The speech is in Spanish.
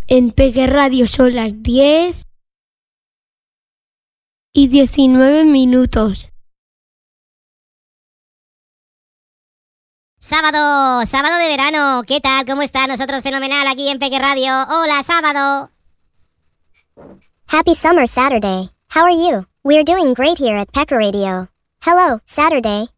En Peque Radio son las 10:19. Sábado de verano. ¿Qué tal? ¿Cómo está? Nosotros fenomenal aquí en Peque Radio. Hola, sábado. Happy Summer Saturday. How are you? We're doing great here at Pecker Radio. Hello, Saturday.